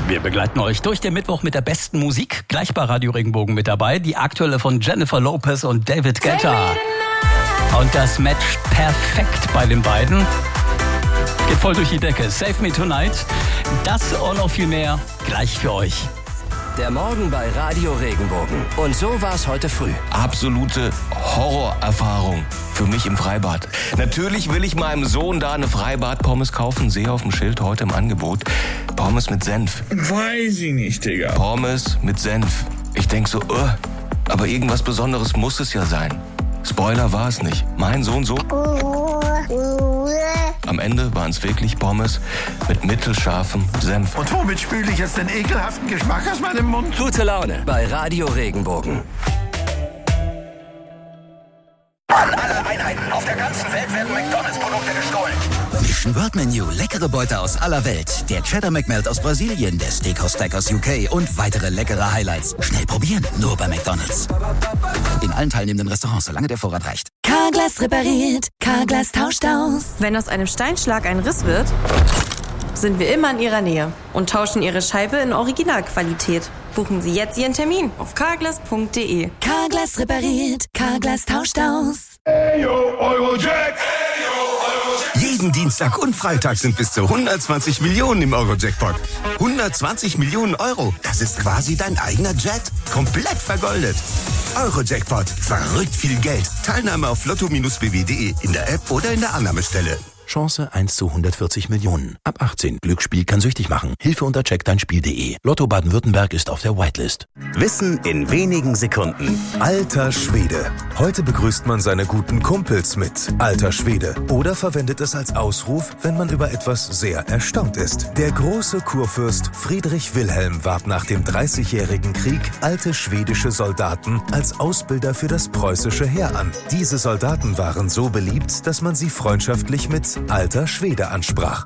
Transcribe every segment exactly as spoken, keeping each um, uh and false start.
Wir begleiten euch durch den Mittwoch mit der besten Musik. Gleich bei Radio Regenbogen mit dabei. Die aktuelle von Jennifer Lopez und David Guetta. Und das matcht perfekt bei den beiden. Geht voll durch die Decke. Save Me Tonight. Das und noch viel mehr gleich für euch. Der Morgen bei Radio Regenbogen. Und so war es heute früh. Absolute Horrorerfahrung für mich im Freibad. Natürlich will ich meinem Sohn da eine Freibad-Pommes kaufen. Sehe auf dem Schild heute im Angebot. Pommes mit Senf. Weiß ich nicht, Digga. Pommes mit Senf. Ich denk so, uh, aber irgendwas Besonderes muss es ja sein. Spoiler war es nicht. Mein Sohn so. Am Ende waren es wirklich Pommes mit mittelscharfem Senf. Und womit spüle ich jetzt den ekelhaften Geschmack aus meinem Mund? Gute Laune bei Radio Regenbogen. An alle Einheiten auf der ganzen Welt werden McDonalds-Produkte gestohlen. Mission World Menu, leckere Beute aus aller Welt. Der Cheddar McMelt aus Brasilien, der Steakhouse Stack aus U K und weitere leckere Highlights. Schnell probieren, nur bei McDonalds. In allen teilnehmenden Restaurants, solange der Vorrat reicht. Carglass repariert, Carglass tauscht aus. Wenn aus einem Steinschlag ein Riss wird, sind wir immer in Ihrer Nähe und tauschen Ihre Scheibe in Originalqualität. Buchen Sie jetzt Ihren Termin auf carglass punkt de. Carglass repariert, Carglass tauscht aus. Hey yo, Eurojack! Hey yo, Eurojack! Jeden Dienstag und Freitag sind bis zu hundertzwanzig Millionen im Euro-Jackpot. hundertzwanzig Millionen Euro, das ist quasi dein eigener Jet. Komplett vergoldet. Euro-Jackpot, verrückt viel Geld. Teilnahme auf lotto Bindestrich b w punkt de, in der App oder in der Annahmestelle. Chance eins zu hundertvierzig Millionen. Ab achtzehn. Glücksspiel kann süchtig machen. Hilfe unter check dein spiel punkt de. Lotto Baden-Württemberg ist auf der Whitelist. Wissen in wenigen Sekunden. Alter Schwede. Heute begrüßt man seine guten Kumpels mit Alter Schwede. Oder verwendet es als Ausruf, wenn man über etwas sehr erstaunt ist. Der große Kurfürst Friedrich Wilhelm warb nach dem dreißigjährigen Krieg alte schwedische Soldaten als Ausbilder für das preußische Heer an. Diese Soldaten waren so beliebt, dass man sie freundschaftlich mit Alter Schwede ansprach.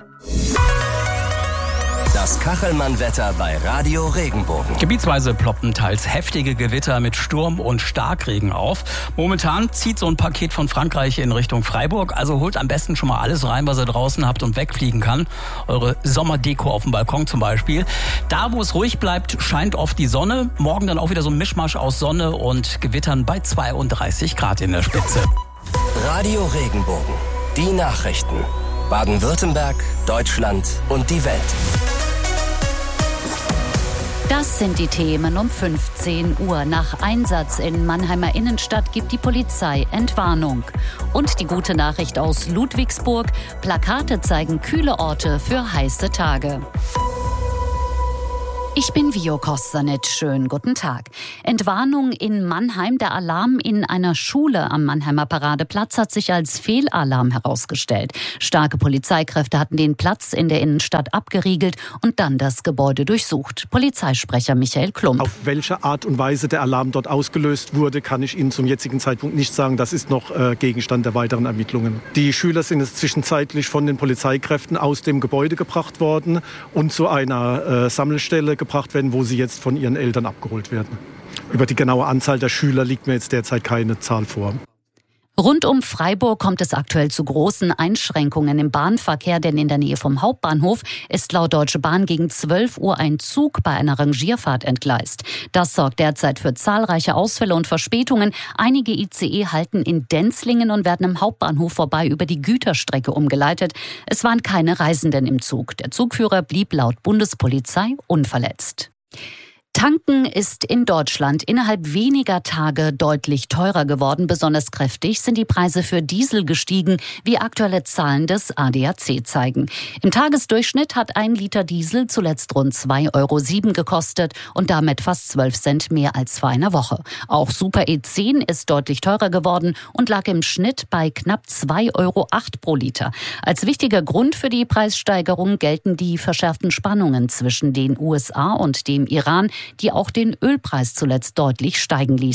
Das Kachelmann-Wetter bei Radio Regenbogen. Gebietsweise ploppen teils heftige Gewitter mit Sturm und Starkregen auf. Momentan zieht so ein Paket von Frankreich in Richtung Freiburg. Also holt am besten schon mal alles rein, was ihr draußen habt und wegfliegen kann. Eure Sommerdeko auf dem Balkon zum Beispiel. Da, wo es ruhig bleibt, scheint oft die Sonne. Morgen dann auch wieder so ein Mischmasch aus Sonne und Gewittern bei zweiunddreißig Grad in der Spitze. Radio Regenbogen. Die Nachrichten. Baden-Württemberg, Deutschland und die Welt. Das sind die Themen um fünfzehn Uhr. Nach Einsatz in Mannheimer Innenstadt gibt die Polizei Entwarnung. Und die gute Nachricht aus Ludwigsburg. Plakate zeigen kühle Orte für heiße Tage. Ich bin Vio Kostanic. Schönen guten Tag. Entwarnung in Mannheim. Der Alarm in einer Schule am Mannheimer Paradeplatz hat sich als Fehlalarm herausgestellt. Starke Polizeikräfte hatten den Platz in der Innenstadt abgeriegelt und dann das Gebäude durchsucht. Polizeisprecher Michael Klump. Auf welche Art und Weise der Alarm dort ausgelöst wurde, kann ich Ihnen zum jetzigen Zeitpunkt nicht sagen. Das ist noch äh, Gegenstand der weiteren Ermittlungen. Die Schüler sind jetzt zwischenzeitlich von den Polizeikräften aus dem Gebäude gebracht worden und zu einer äh, Sammelstelle gebracht werden, wo sie jetzt von ihren Eltern abgeholt werden. Über die genaue Anzahl der Schüler liegt mir jetzt derzeit keine Zahl vor. Rund um Freiburg kommt es aktuell zu großen Einschränkungen im Bahnverkehr, denn in der Nähe vom Hauptbahnhof ist laut Deutsche Bahn gegen zwölf Uhr ein Zug bei einer Rangierfahrt entgleist. Das sorgt derzeit für zahlreiche Ausfälle und Verspätungen. Einige I C E halten in Denzlingen und werden am Hauptbahnhof vorbei über die Güterstrecke umgeleitet. Es waren keine Reisenden im Zug. Der Zugführer blieb laut Bundespolizei unverletzt. Tanken ist in Deutschland innerhalb weniger Tage deutlich teurer geworden. Besonders kräftig sind die Preise für Diesel gestiegen, wie aktuelle Zahlen des A D A C zeigen. Im Tagesdurchschnitt hat ein Liter Diesel zuletzt rund zwei Euro sieben gekostet und damit fast zwölf Cent mehr als vor einer Woche. Auch Super E zehn ist deutlich teurer geworden und lag im Schnitt bei knapp zwei Euro acht pro Liter. Als wichtiger Grund für die Preissteigerung gelten die verschärften Spannungen zwischen den U S A und dem Iran, die auch den Ölpreis zuletzt deutlich steigen ließen.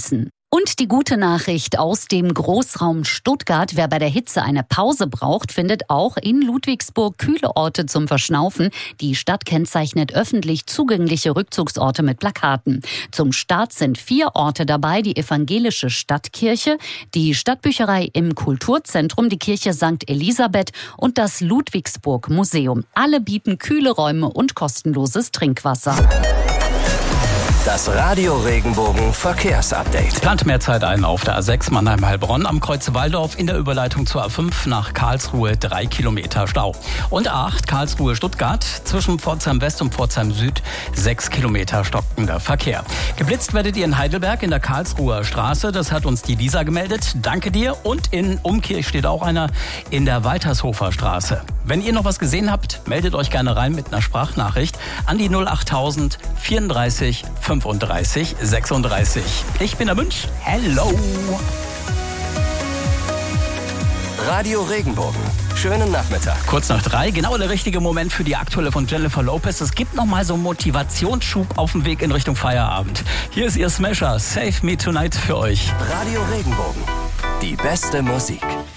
Und die gute Nachricht aus dem Großraum Stuttgart. Wer bei der Hitze eine Pause braucht, findet auch in Ludwigsburg kühle Orte zum Verschnaufen. Die Stadt kennzeichnet öffentlich zugängliche Rückzugsorte mit Plakaten. Zum Start sind vier Orte dabei. Die evangelische Stadtkirche, die Stadtbücherei im Kulturzentrum, die Kirche Sankt Elisabeth und das Ludwigsburg Museum. Alle bieten kühle Räume und kostenloses Trinkwasser. Das Radio Regenbogen Verkehrsupdate. Plant mehr Zeit ein auf der A sechs Mannheim-Heilbronn am Kreuz Walldorf in der Überleitung zur A fünf nach Karlsruhe drei Kilometer Stau. Und A acht Karlsruhe-Stuttgart zwischen Pforzheim West und Pforzheim Süd sechs Kilometer stockender Verkehr. Geblitzt werdet ihr in Heidelberg in der Karlsruher Straße. Das hat uns die Lisa gemeldet. Danke dir. Und in Umkirch steht auch einer in der Waltershofer Straße. Wenn ihr noch was gesehen habt, meldet euch gerne rein mit einer Sprachnachricht an die null achttausend vierunddreißig fünfunddreißig sechsunddreißig. Ich bin der Münch. Hello. Radio Regenbogen. Schönen Nachmittag. Kurz nach drei, genau der richtige Moment für die aktuelle von Jennifer Lopez. Es gibt noch mal so einen Motivationsschub auf dem Weg in Richtung Feierabend. Hier ist ihr Smasher, Save Me Tonight für euch. Radio Regenbogen. Die beste Musik.